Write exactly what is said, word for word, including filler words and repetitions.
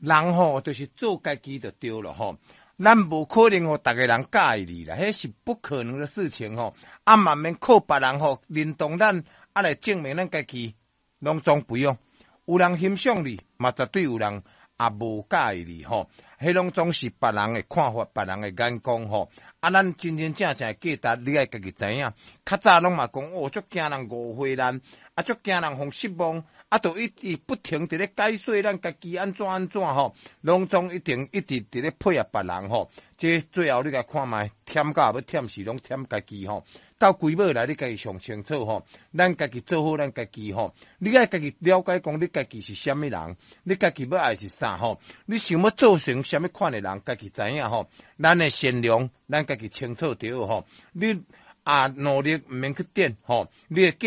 人吼就是做家己就对了吼。咱无可能吼，逐个人介意你啦，迄是不可能的事情吼。啊，慢慢靠别人吼认同咱，啊来证明咱家己，拢总不用。有人欣赏你，嘛绝对有人也无介意你吼。迄拢总是别人的看法，别人的眼光吼。啊，咱真真正正的价值，你爱家己知影。较早拢嘛讲，哦，足惊人误会咱，啊，足惊人互失望。啊，就一直不停伫咧解说咱家己安怎安怎吼，拢总一定一直伫咧配合别人吼。这最后你甲看觅，忝到要忝死，拢忝家己吼。到规尾来，你家己上清楚吼。咱家己做好咱家己吼。你爱家己了解讲，你家己是虾米人，你家己要爱是啥吼？你想要做成虾米款的人，家己知影吼。咱的善良，咱家己清楚着吼。你啊努力毋免去点吼，你